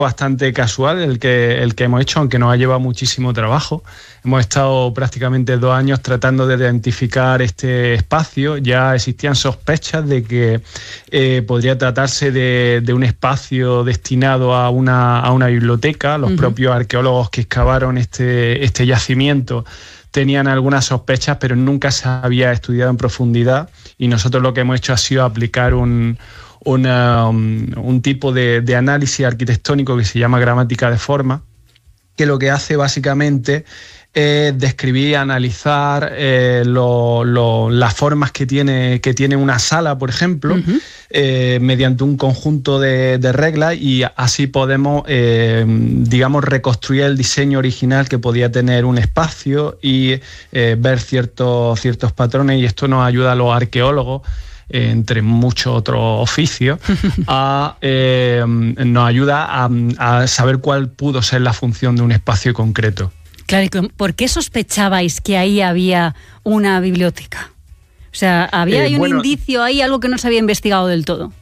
bastante casual el que hemos hecho, aunque nos ha llevado muchísimo trabajo. Hemos estado prácticamente 2 años tratando de identificar este espacio. Ya existían sospechas de que podría tratarse de un espacio destinado a una biblioteca. Los propios arqueólogos que excavaron este yacimiento tenían algunas sospechas, pero nunca se había estudiado en profundidad, y nosotros lo que hemos hecho ha sido aplicar un tipo de análisis arquitectónico que se llama gramática de forma, que lo que hace básicamente es describir, analizar las formas que tiene una sala, por ejemplo, mediante un conjunto de reglas, y así podemos, digamos, reconstruir el diseño original que podía tener un espacio y ver ciertos patrones, y esto nos ayuda a los arqueólogos, entre muchos otros oficios, nos ayuda a saber cuál pudo ser la función de un espacio concreto. Claro, ¿y por qué sospechabais que ahí había una biblioteca? O sea, ¿había un indicio ahí, algo que no se había investigado del todo?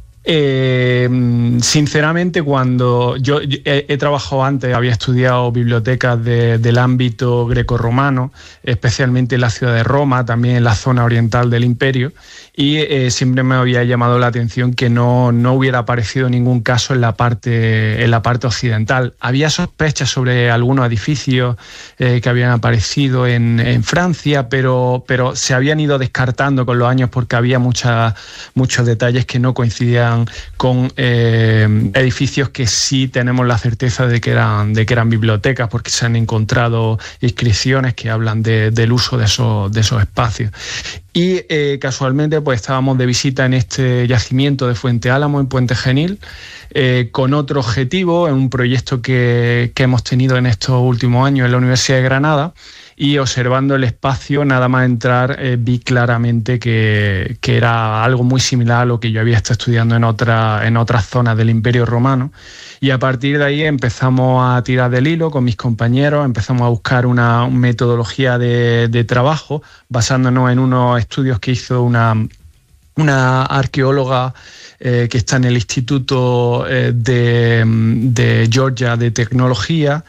Sinceramente, cuando yo he trabajado antes, había estudiado bibliotecas del ámbito grecorromano, especialmente en la ciudad de Roma, también en la zona oriental del Imperio, y siempre me había llamado la atención que no hubiera aparecido ningún caso en la parte occidental. Había sospechas sobre algunos edificios que habían aparecido en Francia, pero se habían ido descartando con los años porque había muchos detalles que no coincidían con edificios que sí tenemos la certeza de que eran bibliotecas, porque se han encontrado inscripciones que hablan del uso de esos espacios. Y casualmente pues estábamos de visita en este yacimiento de Fuente Álamo, en Puente Genil, con otro objetivo, en un proyecto que hemos tenido en estos últimos años en la Universidad de Granada, y observando el espacio, nada más entrar, vi claramente que era algo muy similar a lo que yo había estado estudiando en otras zonas del Imperio Romano. Y a partir de ahí empezamos a tirar del hilo con mis compañeros, empezamos a buscar una metodología de trabajo, basándonos en unos estudios que hizo una arqueóloga que está en el Instituto de Georgia de Tecnología,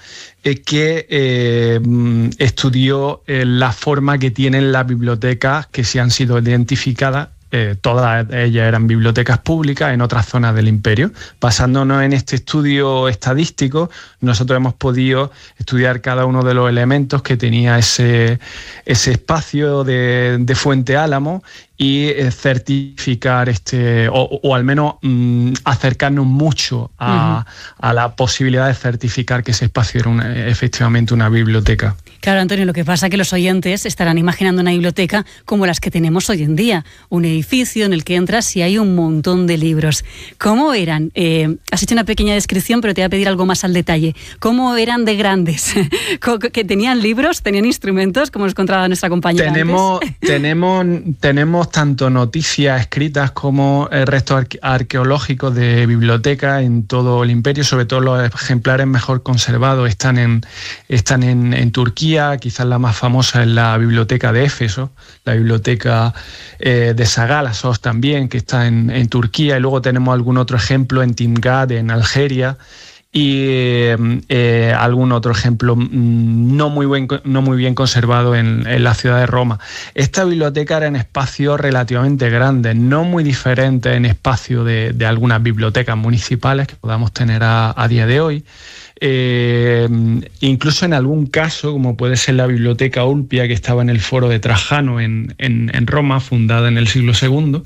que estudió la forma que tienen las bibliotecas que se han sido identificadas. Todas ellas eran bibliotecas públicas en otras zonas del imperio. Basándonos en este estudio estadístico, nosotros hemos podido estudiar cada uno de los elementos que tenía ese espacio de Fuente Álamo y certificar o al menos acercarnos mucho a la posibilidad de certificar que ese espacio era efectivamente una biblioteca. Claro, Antonio, lo que pasa es que los oyentes estarán imaginando una biblioteca como las que tenemos hoy en día, un edificio en el que entras y hay un montón de libros. ¿Cómo eran? Has hecho una pequeña descripción, pero te voy a pedir algo más al detalle. ¿Cómo eran de grandes? ¿Que tenían libros, tenían instrumentos, como nos contaba nuestra compañera Tenemos tanto noticias escritas como restos arqueológicos de bibliotecas en todo el imperio. Sobre todo los ejemplares mejor conservados están en Turquía. Quizás la más famosa es la biblioteca de Éfeso, la biblioteca de Sagalassos también, que está en Turquía, y luego tenemos algún otro ejemplo en Timgad, en Algeria, y algún otro ejemplo no muy bien conservado en la ciudad de Roma. Esta biblioteca era en espacios relativamente grandes, no muy diferentes en espacio de algunas bibliotecas municipales que podamos tener a día de hoy. Incluso en algún caso, como puede ser la Biblioteca Ulpia, que estaba en el Foro de Trajano en Roma, fundada en el siglo II,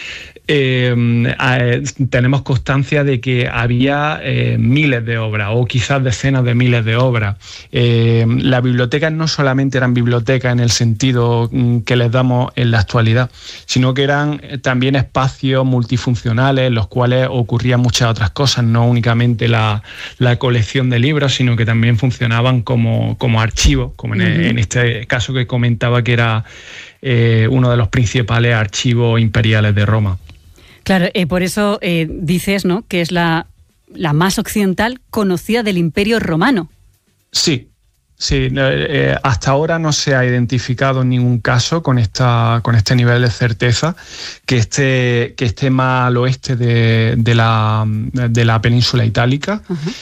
tenemos constancia de que había miles de obras, o quizás decenas de miles de obras. Las bibliotecas no solamente eran bibliotecas en el sentido que les damos en la actualidad, sino que eran también espacios multifuncionales en los cuales ocurrían muchas otras cosas, no únicamente la colección de libros, sino que también funcionaban como archivos, como en este caso que comentaba, que era uno de los principales archivos imperiales de Roma. Claro, por eso dices, ¿no?, que es la más occidental conocida del Imperio Romano. Sí, Sí, hasta ahora no se ha identificado ningún caso con este nivel de certeza que esté más al oeste de la península itálica.